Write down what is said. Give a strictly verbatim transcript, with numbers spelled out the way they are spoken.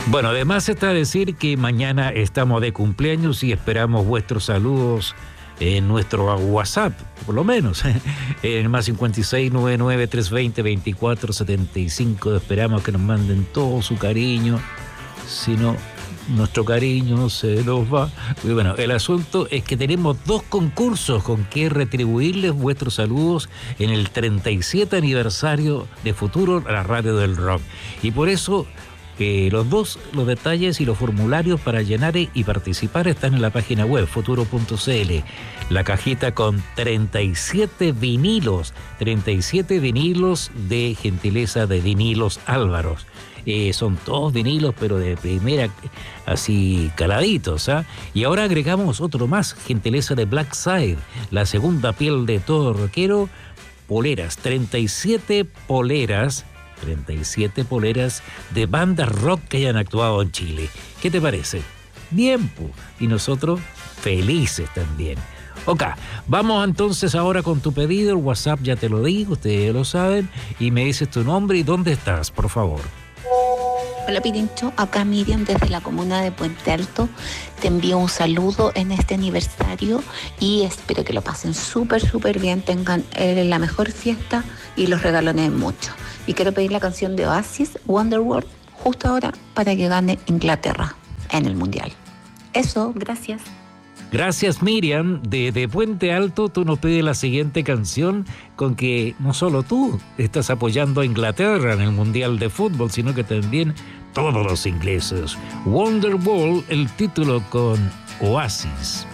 Bueno, además está decir que mañana estamos de cumpleaños y esperamos vuestros saludos en nuestro WhatsApp, por lo menos, en el más cincuenta y seis, noventa y nueve, trescientos veinte, veinticuatro setenta y cinco. Esperamos que nos manden todo su cariño, si no, nuestro cariño se nos va. Y bueno, el asunto es que tenemos dos concursos con que retribuirles vuestros saludos en el treinta y siete aniversario de Futuro, la radio del rock. Y por eso... Eh, los dos, los detalles y los formularios para llenar y participar están en la página web futuro punto c l. La cajita con treinta y siete vinilos, treinta y siete vinilos de gentileza de Vinilos Álvaros. Eh, son todos vinilos, pero de primera, así caladitos, ¿ah? Y ahora agregamos otro más, gentileza de Black Side, la segunda piel de todo rockero, poleras, treinta y siete poleras, treinta y siete poleras de bandas rock que hayan actuado en Chile. ¿Qué te parece? Bien, pues. Y nosotros felices también. Ok, vamos entonces ahora con tu pedido. El WhatsApp ya te lo digo, ustedes lo saben. Y me dices tu nombre y dónde estás, por favor. Hola Pirincho, acá Miriam desde la comuna de Puente Alto. Te envío un saludo en este aniversario y espero que lo pasen súper, súper bien, tengan eh, la mejor fiesta y los regalones mucho. Y quiero pedir la canción de Oasis, Wonderworld, justo ahora para que gane Inglaterra en el Mundial. Eso, gracias. Gracias Miriam, de, de Puente Alto tú nos pides la siguiente canción con que no solo tú estás apoyando a Inglaterra en el Mundial de Fútbol, sino que también todos los ingleses. Wonderwall, el título con Oasis.